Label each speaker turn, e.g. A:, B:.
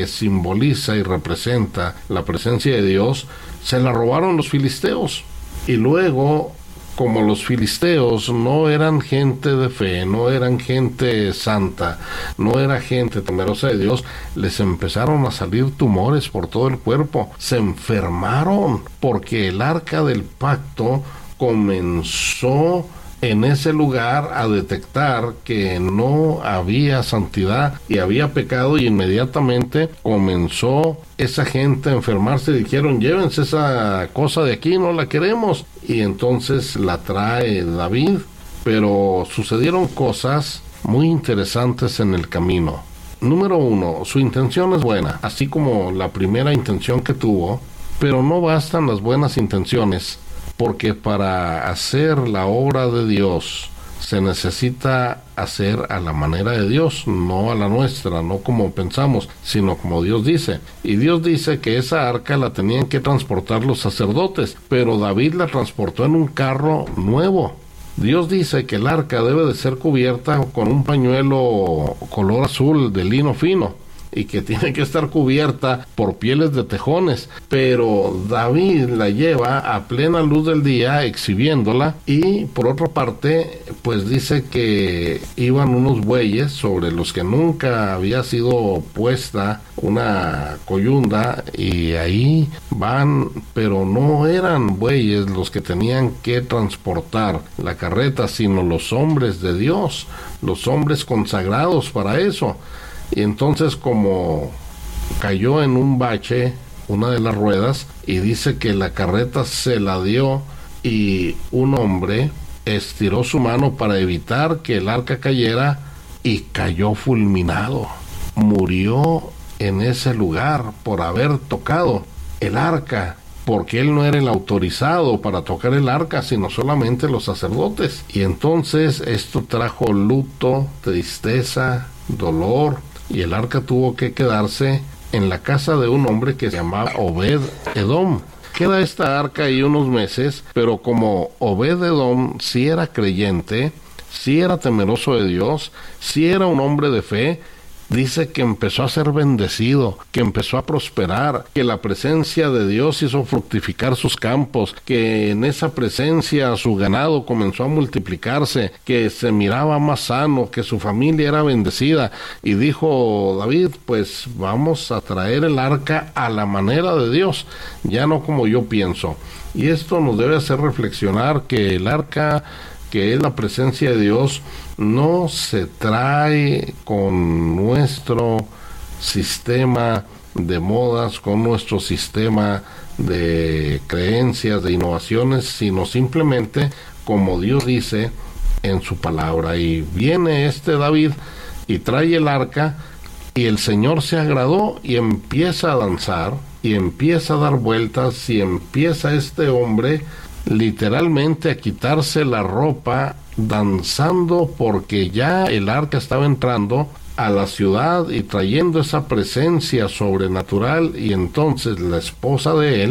A: simboliza y representa la presencia de Dios, se la robaron los filisteos. Y luego, como los filisteos no eran gente de fe, no eran gente santa, no era gente temerosa de Dios, les empezaron a salir tumores por todo el cuerpo, se enfermaron, porque el arca del pacto comenzó en ese lugar a detectar que no había santidad y había pecado, y inmediatamente comenzó esa gente a enfermarse. Dijeron: llévense esa cosa de aquí, no la queremos. Y entonces la trae David, pero sucedieron cosas muy interesantes en el camino. Número 1, su intención es buena, así como la primera intención que tuvo, pero no bastan las buenas intenciones, porque para hacer la obra de Dios se necesita hacer a la manera de Dios, no a la nuestra, no como pensamos, sino como Dios dice. Y Dios dice que esa arca la tenían que transportar los sacerdotes, pero David la transportó en un carro nuevo. Dios dice que el arca debe de ser cubierta con un pañuelo color azul de lino fino, y que tiene que estar cubierta por pieles de tejones, pero David la lleva a plena luz del día exhibiéndola. Y por otra parte, pues dice que iban unos bueyes sobre los que nunca había sido puesta una coyunda, y ahí van, pero no eran bueyes los que tenían que transportar la carreta, sino los hombres de Dios, los hombres consagrados para eso. Y entonces, como cayó en un bache una de las ruedas, y dice que la carreta se la dio, y un hombre estiró su mano para evitar que el arca cayera, y cayó fulminado. Murió en ese lugar por haber tocado el arca, porque él no era el autorizado para tocar el arca, sino solamente los sacerdotes. Y entonces esto trajo luto, tristeza, dolor, y el arca tuvo que quedarse en la casa de un hombre que se llamaba Obed-Edom. Queda esta arca ahí unos meses, pero como Obed-Edom sí era creyente, sí era temeroso de Dios, sí era un hombre de fe, dice que empezó a ser bendecido, que empezó a prosperar, que la presencia de Dios hizo fructificar sus campos, que en esa presencia su ganado comenzó a multiplicarse, que se miraba más sano, que su familia era bendecida. Y dijo David: pues vamos a traer el arca a la manera de Dios, ya no como yo pienso. Y esto nos debe hacer reflexionar que el arca, que es la presencia de Dios, no se trae con nuestro sistema de modas, con nuestro sistema de creencias, de innovaciones, sino simplemente como Dios dice en su palabra. Y viene David y trae el arca, y el Señor se agradó y empieza a danzar, y empieza a dar vueltas, y empieza este hombre literalmente a quitarse la ropa danzando, porque ya el arca estaba entrando a la ciudad y trayendo esa presencia sobrenatural. Y entonces la esposa de él